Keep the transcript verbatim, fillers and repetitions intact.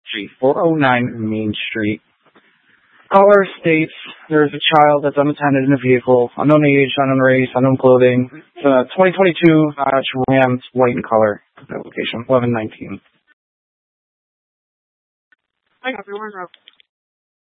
Street, four oh nine Main Street. Caller states there's a child that's unattended in a vehicle, unknown age, unknown race, unknown clothing. It's a twenty twenty-two Dodge Ram, white in color. Application eleven nineteen. Hi, everyone.